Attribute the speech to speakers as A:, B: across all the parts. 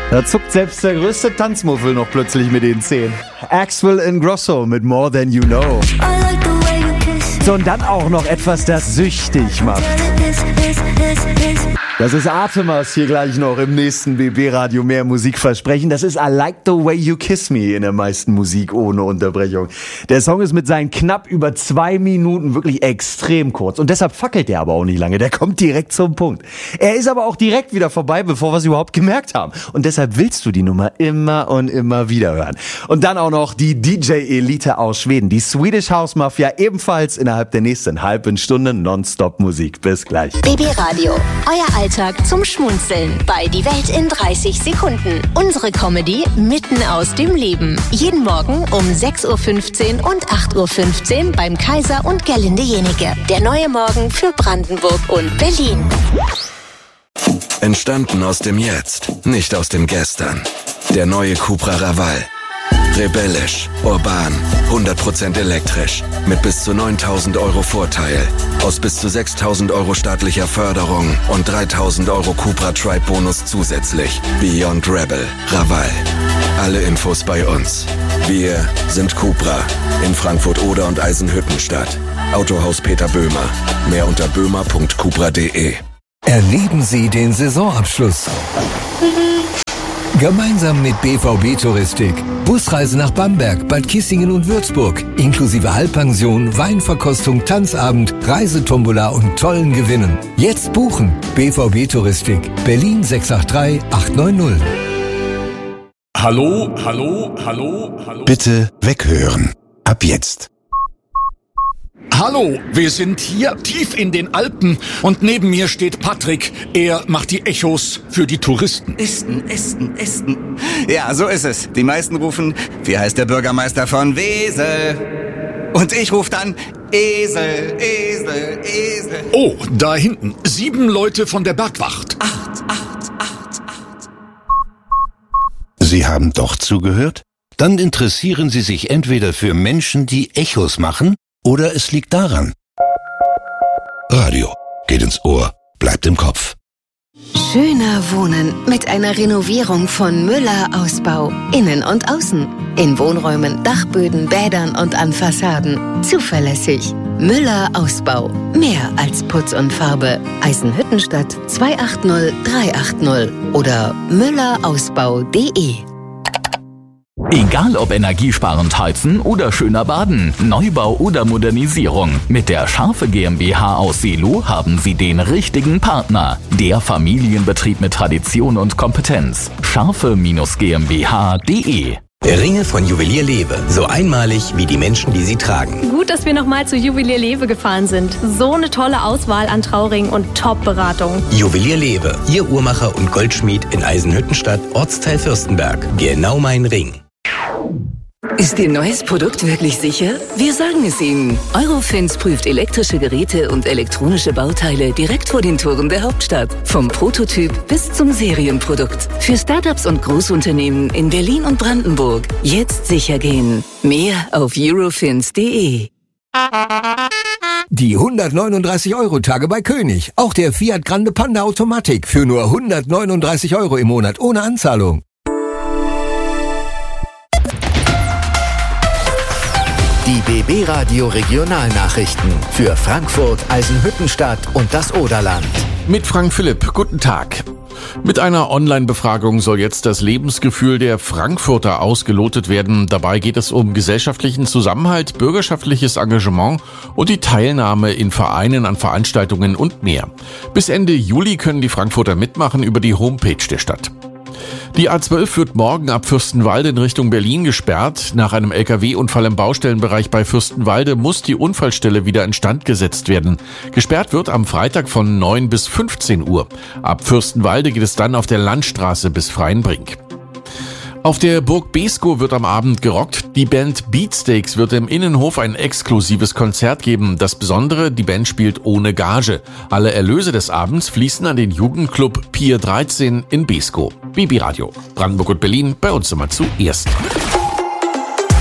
A: Da zuckt selbst der größte Tanzmuffel noch plötzlich mit den Zähnen. Axwell Ingrosso mit More Than You Know. So, und dann auch noch etwas, das süchtig macht. Das ist Artemas hier gleich noch im nächsten BB-Radio mehr Musikversprechen. Das ist I Like the Way You Kiss Me in der meisten Musik ohne Unterbrechung. Der Song ist mit seinen knapp über 2 Minuten wirklich extrem kurz. Und deshalb fackelt der aber auch nicht lange. Der kommt direkt zum Punkt. Er ist aber auch direkt wieder vorbei, bevor wir es überhaupt gemerkt haben. Und deshalb willst du die Nummer immer und immer wieder hören. Und dann auch noch die DJ-Elite aus Schweden. Die Swedish House Mafia ebenfalls innerhalb der nächsten halben Stunde nonstop Musik. Bis gleich.
B: BB-Radio. Euer Alltag zum Schmunzeln bei Die Welt in 30 Sekunden. Unsere Comedy mitten aus dem Leben. Jeden Morgen um 6.15 Uhr und 8.15 Uhr beim Kaiser und Gerlinde Jenike. Der neue Morgen für Brandenburg und Berlin.
C: Entstanden aus dem Jetzt, nicht aus dem Gestern. Der neue Cupra Raval. Rebellisch, urban, 100% elektrisch, mit bis zu 9.000 € Vorteil, aus bis zu 6.000 € staatlicher Förderung und 3.000 € Cupra Tribe Bonus zusätzlich. Beyond Rebel, Raval. Alle Infos bei uns. Wir sind Cupra, in Frankfurt Oder und Eisenhüttenstadt. Autohaus Peter Böhmer. Mehr unter böhmer.cupra.de.
D: Erleben Sie den Saisonabschluss gemeinsam mit BVB Touristik. Busreise nach Bamberg, Bad Kissingen und Würzburg. Inklusive Halbpension, Weinverkostung, Tanzabend, Reisetombola und tollen Gewinnen. Jetzt buchen. BVB Touristik. Berlin 683 890.
E: Hallo, hallo, hallo, hallo.
F: Bitte weghören. Ab jetzt.
E: Hallo, wir sind hier tief in den Alpen und neben mir steht Patrick. Er macht die Echos für die Touristen.
G: Esten. Ja, so ist es. Die meisten rufen, wie heißt der Bürgermeister von Wesel? Und ich rufe dann, Esel.
E: Oh, da hinten, 7 Leute von der Bergwacht.
G: 8.
F: Sie haben doch zugehört? Dann interessieren Sie sich entweder für Menschen, die Echos machen, oder es liegt daran. Radio geht ins Ohr, bleibt im Kopf.
B: Schöner Wohnen mit einer Renovierung von Müller Ausbau. Innen und außen. In Wohnräumen, Dachböden, Bädern und an Fassaden. Zuverlässig. Müller Ausbau. Mehr als Putz und Farbe. Eisenhüttenstadt 280 380 oder müllerausbau.de.
H: Egal ob energiesparend heizen oder schöner baden, Neubau oder Modernisierung. Mit der Scharfe GmbH aus Seelow haben Sie den richtigen Partner. Der Familienbetrieb mit Tradition und Kompetenz. Scharfe-GmbH.de.
I: Ringe von Juwelier Lewe. So einmalig wie die Menschen, die sie tragen.
J: Gut, dass wir nochmal zu Juwelier Lewe gefahren sind. So eine tolle Auswahl an Trauringen und Top-Beratung.
I: Juwelier Lewe. Ihr Uhrmacher und Goldschmied in Eisenhüttenstadt, Ortsteil Fürstenberg. Genau mein Ring.
K: Ist Ihr neues Produkt wirklich sicher? Wir sagen es Ihnen. Eurofins prüft elektrische Geräte und elektronische Bauteile direkt vor den Toren der Hauptstadt. Vom Prototyp bis zum Serienprodukt. Für Startups und Großunternehmen in Berlin und Brandenburg. Jetzt sicher gehen. Mehr auf eurofins.de.
D: Die 139-Euro-Tage bei König. Auch der Fiat Grande Panda Automatik für nur 139 € im Monat ohne Anzahlung.
L: Die BB-Radio Regionalnachrichten für Frankfurt, Eisenhüttenstadt und das Oderland.
M: Mit Frank Philipp, guten Tag. Mit einer Online-Befragung soll jetzt das Lebensgefühl der Frankfurter ausgelotet werden. Dabei geht es um gesellschaftlichen Zusammenhalt, bürgerschaftliches Engagement und die Teilnahme in Vereinen an Veranstaltungen und mehr. Bis Ende Juli können die Frankfurter mitmachen über die Homepage der Stadt. Die A12 wird morgen ab Fürstenwalde in Richtung Berlin gesperrt. Nach einem LKW-Unfall im Baustellenbereich bei Fürstenwalde muss die Unfallstelle wieder instand gesetzt werden. Gesperrt wird am Freitag von 9 bis 15 Uhr. Ab Fürstenwalde geht es dann auf der Landstraße bis Freienbrink. Auf der Burg Beeskow wird am Abend gerockt. Die Band Beatsteaks wird im Innenhof ein exklusives Konzert geben. Das Besondere, die Band spielt ohne Gage. Alle Erlöse des Abends fließen an den Jugendclub Pier 13 in Beeskow. BB Radio. Brandenburg und Berlin, bei uns immer zuerst.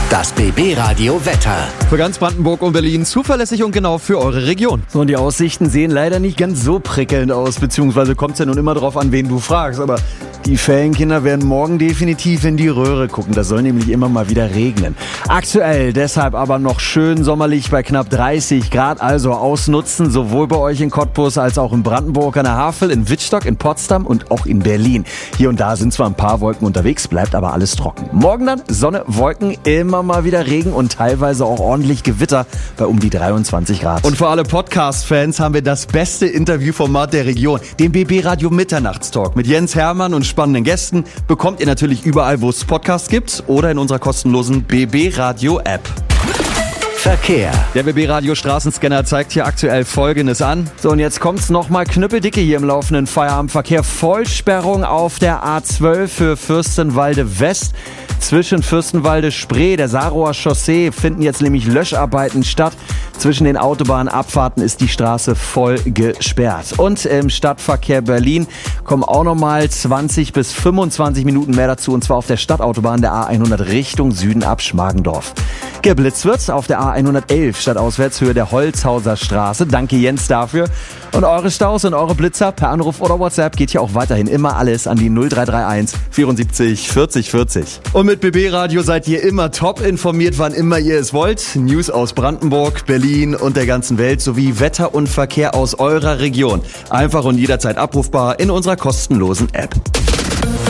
L: Das BB Radio Wetter.
A: Für ganz Brandenburg und Berlin zuverlässig und genau für eure Region. So, und die Aussichten sehen leider nicht ganz so prickelnd aus, beziehungsweise kommt es ja nun immer drauf an, wen du fragst. Aber die Ferienkinder werden morgen definitiv in die Röhre gucken. Das soll nämlich immer mal wieder regnen. Aktuell deshalb aber noch schön sommerlich bei knapp 30 Grad. Also ausnutzen, sowohl bei euch in Cottbus als auch in Brandenburg an der Havel, in Wittstock, in Potsdam und auch in Berlin. Hier und da sind zwar ein paar Wolken unterwegs, bleibt aber alles trocken. Morgen dann Sonne, Wolken, immer mal wieder Regen und teilweise auch ordentlich Gewitter bei um die 23 Grad. Und für alle Podcast-Fans haben wir das beste Interviewformat der Region, den BB Radio Mitternachtstalk mit Jens Hermann und spannenden Gästen. Bekommt ihr natürlich überall, wo es Podcasts gibt oder in unserer kostenlosen BB Radio App.
L: Verkehr.
A: Der BB Radio Straßenscanner zeigt hier aktuell Folgendes an. So, und jetzt kommt's nochmal knüppeldicke hier im laufenden Feierabendverkehr. Vollsperrung auf der A12 für Fürstenwalde West. Zwischen Fürstenwalde-Spree, der Sarower Chaussee, finden jetzt nämlich Löscharbeiten statt. Zwischen den Autobahnabfahrten ist die Straße voll gesperrt. Und im Stadtverkehr Berlin kommen auch nochmal 20 bis 25 Minuten mehr dazu. Und zwar auf der Stadtautobahn der A100 Richtung Süden ab Schmargendorf. Geblitzt wird's auf der A111 stadtauswärts Höhe der Holzhauser Straße. Danke Jens dafür. Und eure Staus und eure Blitzer per Anruf oder WhatsApp geht hier auch weiterhin immer alles an die 0331 74 40 40. Und mit BB Radio seid ihr immer top informiert, wann immer ihr es wollt. News aus Brandenburg, Berlin und der ganzen Welt sowie Wetter und Verkehr aus eurer Region. Einfach und jederzeit abrufbar in unserer kostenlosen App.